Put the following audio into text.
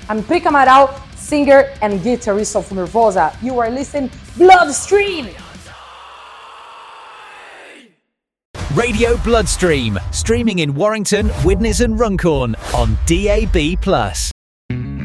I'm Prica Amaral, singer and guitarist of Nervosa. You are listening Bloodstream! Radio Bloodstream, streaming in Warrington, Widnes and Runcorn on DAB+.